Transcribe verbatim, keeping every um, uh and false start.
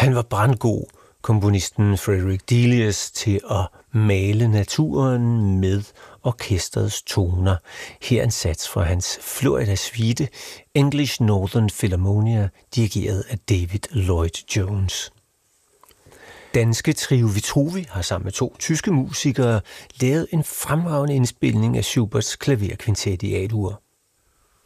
Han var brandgod, komponisten Frederick Delius, til at male naturen med orkestrets toner. Her en sats fra hans Florida-suite, English Northern Philharmonia, dirigeret af David Lloyd Jones. Danske Trio Vitruvi har sammen med to tyske musikere lavet en fremragende indspilning af Schuberts klaverkvintet i A-dur.